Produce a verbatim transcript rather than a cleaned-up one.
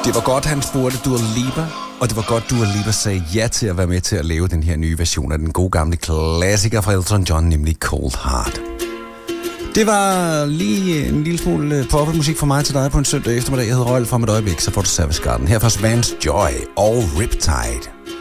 Det var godt, han spurgte Dua Lipa, og det var godt, Dua Lipa sagde ja til at være med til at lave den her nye version af den gode gamle klassiker fra Elton John, nemlig Cold Heart. Det var lige en lille smule poppet musik fra mig til dig på en søndag eftermiddag. Jeg hedder Røgl. Fra mit øjeblik, så får du Savage Garden. Her fra Vance Joy og Riptide.